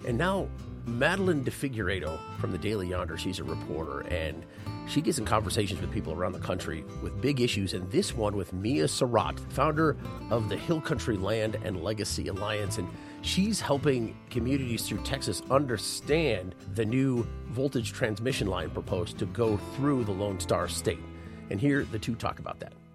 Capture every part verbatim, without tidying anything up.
And now, Madeline DeFigueiredo from the Daily Yonder, she's a reporter, and she gets in conversations with people around the country with big issues, and this one with Mia Surratt, founder of the Hill Country Land and Legacy Alliance, and she's helping communities through Texas understand the new voltage transmission line proposed to go through the Lone Star State. And here, the two talk about that.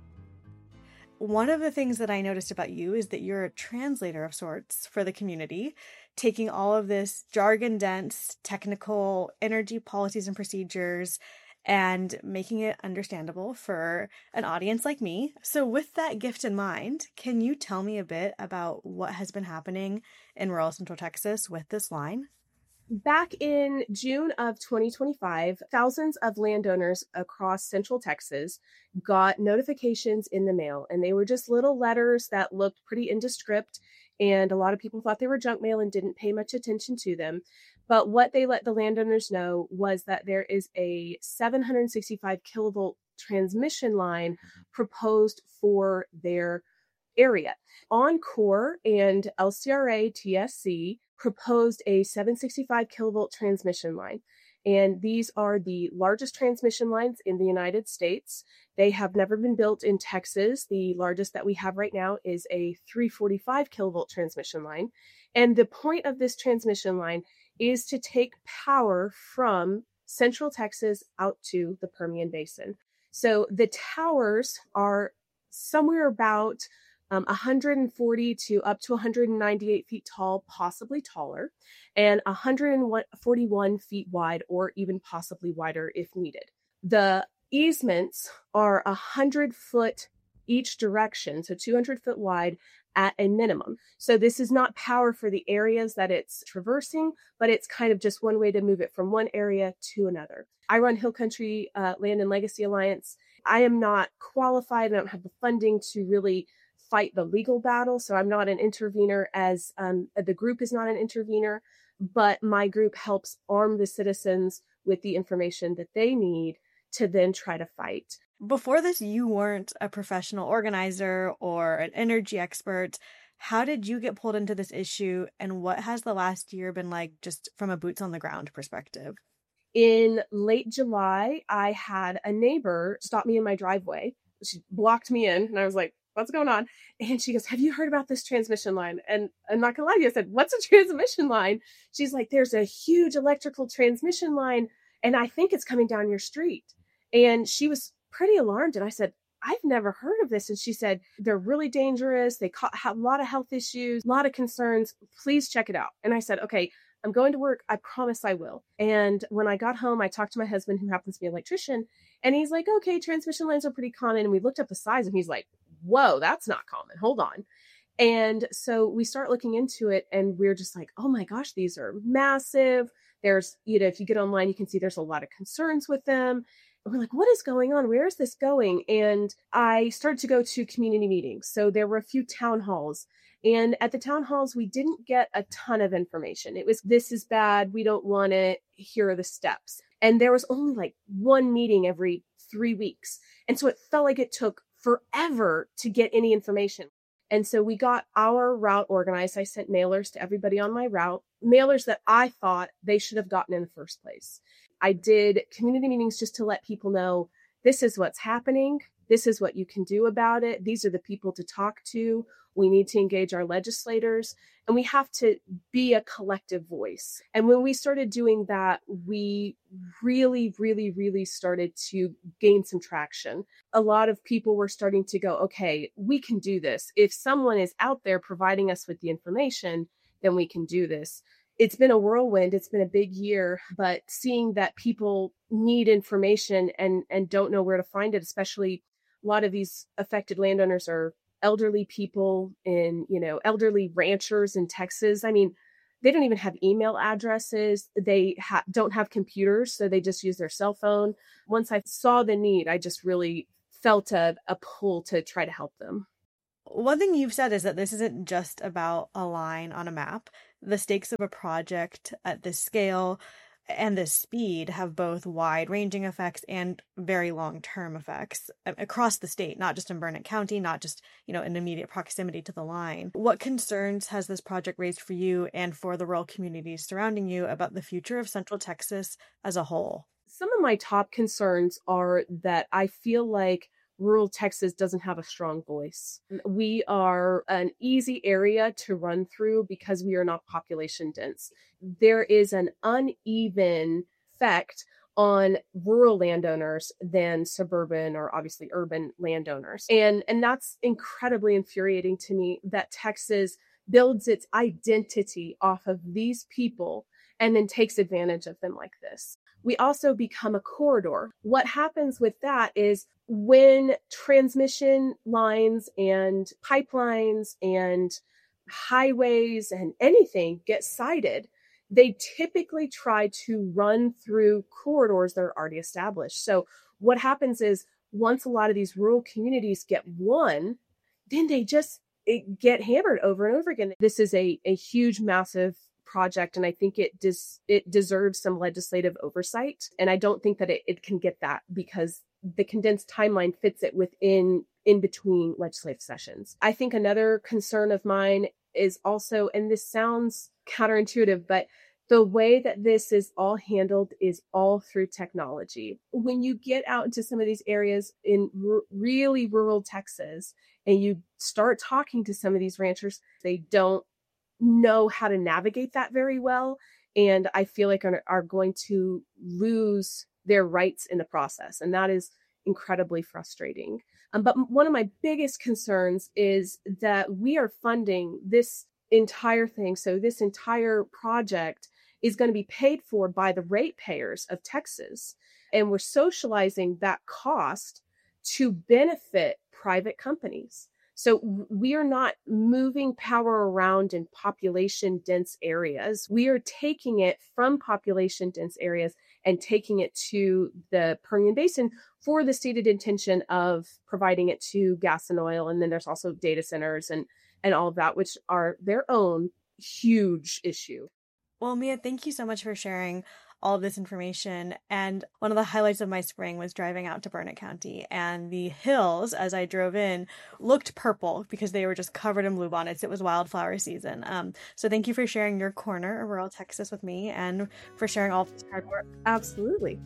One of the things that I noticed about you is that you're a translator of sorts for the community, taking all of this jargon-dense, technical energy policies and procedures and making it understandable for an audience like me. So with that gift in mind, can you tell me a bit about what has been happening in rural Central Texas with this line? Back in June of twenty twenty-five, thousands of landowners across Central Texas got notifications in the mail, and they were just little letters that looked pretty indescript, and a lot of people thought they were junk mail and didn't pay much attention to them. But what they let the landowners know was that there is a seven hundred sixty-five kilovolt transmission line proposed for their area. Oncor and L C R A T S C proposed a seven hundred sixty-five kilovolt transmission line. And these are the largest transmission lines in the United States. They have never been built in Texas. The largest that we have right now is a three hundred forty-five kilovolt transmission line. And the point of this transmission line is to take power from Central Texas out to the Permian Basin. So the towers are somewhere about Um, one hundred forty to up to one hundred ninety-eight feet tall, possibly taller, and one hundred forty-one feet wide, or even possibly wider if needed. The easements are one hundred foot each direction, so two hundred foot wide at a minimum. So this is not power for the areas that it's traversing, but it's kind of just one way to move it from one area to another. I run Hill Country uh, Land and Legacy Alliance. I am not qualified. I don't have the funding to really fight the legal battle. So I'm not an intervener, as um, the group is not an intervener, but my group helps arm the citizens with the information that they need to then try to fight. Before this, you weren't a professional organizer or an energy expert. How did you get pulled into this issue, and what has the last year been like just from a boots on the ground perspective? In late July, I had a neighbor stop me in my driveway. She blocked me in, and I was like, what's going on? And she goes, have you heard about this transmission line? And I'm not gonna lie to you, I said, what's a transmission line? She's like, there's a huge electrical transmission line, and I think it's coming down your street. And she was pretty alarmed. And I said, I've never heard of this. And she said, they're really dangerous. They ca- have a lot of health issues, a lot of concerns. Please check it out. And I said, okay, I'm going to work. I promise I will. And when I got home, I talked to my husband, who happens to be an electrician, and he's like, okay, transmission lines are pretty common. And we looked up the size, and he's like, whoa, that's not common. Hold on. And so we start looking into it, and we're just like, oh my gosh, these are massive. There's, you know, if you get online, you can see there's a lot of concerns with them. And we're like, what is going on? Where is this going? And I started to go to community meetings. So there were a few town halls. And at the town halls, we didn't get a ton of information. It was, this is bad. We don't want it. Here are the steps. And there was only like one meeting every three weeks. And so it felt like it took forever to get any information. And so we got our route organized. I sent mailers to everybody on my route, mailers that I thought they should have gotten in the first place. I did community meetings just to let people know, this is what's happening. This is what you can do about it. These are the people to talk to. We need to engage our legislators, and we have to be a collective voice. And when we started doing that, we really, really, really started to gain some traction. A lot of people were starting to go, okay, we can do this. If someone is out there providing us with the information, then we can do this. It's been a whirlwind. It's been a big year, but seeing that people need information and, and don't know where to find it, especially a lot of these affected landowners are elderly people in, you know, elderly ranchers in Texas. I mean, they don't even have email addresses. They ha- don't have computers, so they just use their cell phone. Once I saw the need, I just really felt a, a pull to try to help them. One thing you've said is that this isn't just about a line on a map. The stakes of a project at this scale and the speed have both wide-ranging effects and very long-term effects across the state, not just in Burnett County, not just, you know, in immediate proximity to the line. What concerns has this project raised for you and for the rural communities surrounding you about the future of Central Texas as a whole? Some of my top concerns are that I feel like rural Texas doesn't have a strong voice. We are an easy area to run through because we are not population dense. There is an uneven effect on rural landowners than suburban or obviously urban landowners. And, and that's incredibly infuriating to me that Texas builds its identity off of these people and then takes advantage of them like this. We also become a corridor. What happens with that is when transmission lines and pipelines and highways and anything get sited, they typically try to run through corridors that are already established. So what happens is once a lot of these rural communities get one, then they just it get hammered over and over again. This is a, a huge, massive project, and I think it dis- it deserves some legislative oversight. And I don't think that it, it can get that because the condensed timeline fits it within in between legislative sessions. I think another concern of mine is also, and this sounds counterintuitive, but the way that this is all handled is all through technology. When you get out into some of these areas in r- really rural Texas and you start talking to some of these ranchers, they don't know how to navigate that very well. And I feel like are, are going to lose their rights in the process. And that is incredibly frustrating. Um, but one of my biggest concerns is that we are funding this entire thing. So this entire project is going to be paid for by the ratepayers of Texas. And we're socializing that cost to benefit private companies. So we are not moving power around in population dense areas. We are taking it from population dense areas and taking it to the Permian Basin for the stated intention of providing it to gas and oil. And then there's also data centers and, and all of that, which are their own huge issue. Well, Mia, thank you so much for sharing all of this information. And one of the highlights of my spring was driving out to Burnett County, and the hills as I drove in looked purple because they were just covered in bluebonnets. It was wildflower season. Um, so thank you for sharing your corner of rural Texas with me and for sharing all of this hard work. Absolutely.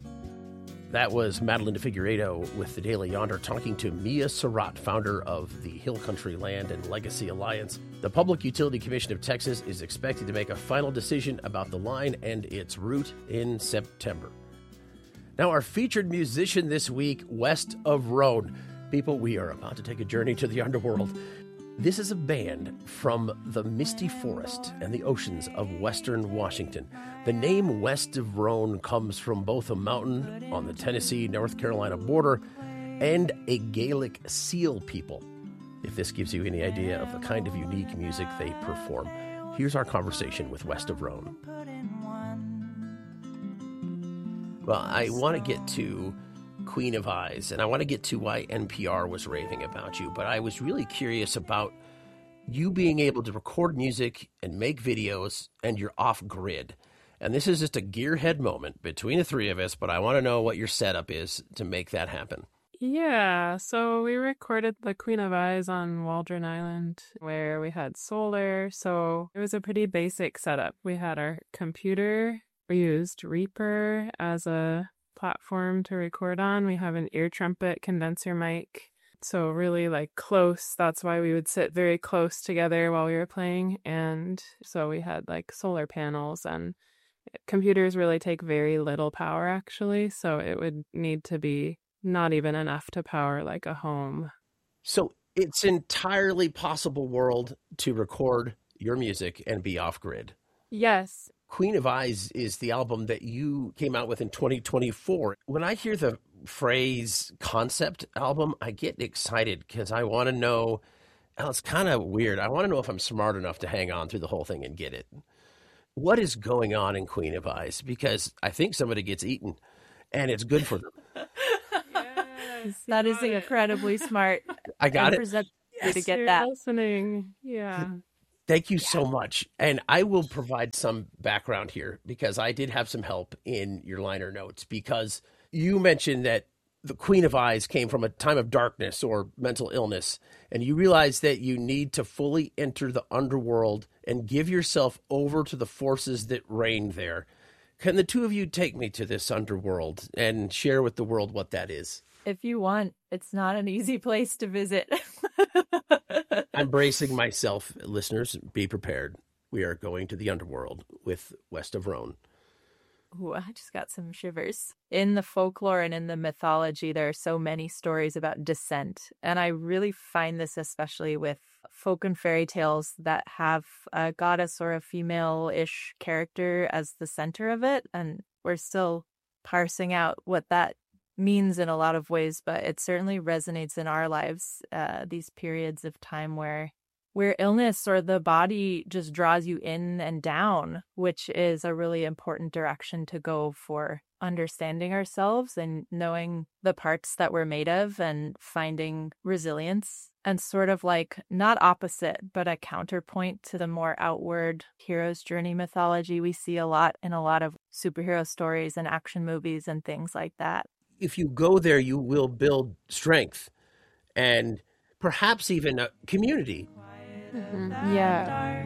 That was Madeline DeFigueiredo with the Daily Yonder talking to Mia Surratt, founder of the Hill Country Land and Legacy Alliance. The Public Utility Commission of Texas is expected to make a final decision about the line and its route in September. Now, our featured musician this week, West of Rhone. People, we are about to take a journey to the underworld. This is a band from the misty forest and the oceans of western Washington. The name West of Rhone comes from both a mountain on the Tennessee-North Carolina border and a Gaelic seal people, if this gives you any idea of the kind of unique music they perform. Here's our conversation with West of Rhone. Well, I want to get to Queen of Eyes, and I want to get to why N P R was raving about you, but I was really curious about you being able to record music and make videos, and you're off-grid. And this is just a gearhead moment between the three of us, but I want to know what your setup is to make that happen. Yeah, so we recorded the Queen of Eyes on Waldron Island where we had solar, so it was a pretty basic setup. We had our computer, we used Reaper as a platform to record on. We have an ear trumpet condenser mic, so really like close. That's why we would sit very close together while we were playing. And so we had like solar panels, and computers really take very little power actually, so it would need to be not even enough to power like a home. So it's entirely possible world to record your music and be off grid. Yes. Queen of Eyes is the album that you came out with in twenty twenty-four. When I hear the phrase concept album, I get excited because I want to know, and it's kind of weird, I want to know if I'm smart enough to hang on through the whole thing and get it. What is going on in Queen of Eyes? Because I think somebody gets eaten, and it's good for them. Yes, that is incredibly smart. I got it. Yes, to get you're that. listening. Yeah. Thank you so much. And I will provide some background here because I did have some help in your liner notes, because you mentioned that the Queen of Eyes came from a time of darkness or mental illness, and you realize that you need to fully enter the underworld and give yourself over to the forces that reign there. Can the two of you take me to this underworld and share with the world what that is? If you want, it's not an easy place to visit. I'm bracing myself, listeners, be prepared. We are going to the underworld with West of Rhone. Ooh, I just got some shivers. In the folklore and in the mythology, there are so many stories about descent. And I really find this especially with folk and fairy tales that have a goddess or a female-ish character as the center of it. And we're still parsing out what that means in a lot of ways, but it certainly resonates in our lives, uh, these periods of time where where illness or the body just draws you in and down, which is a really important direction to go for understanding ourselves and knowing the parts that we're made of and finding resilience, and sort of like not opposite, but a counterpoint to the more outward hero's journey mythology we see a lot in a lot of superhero stories and action movies and things like that. If you go there, you will build strength and perhaps even a community. Mm-hmm. Yeah.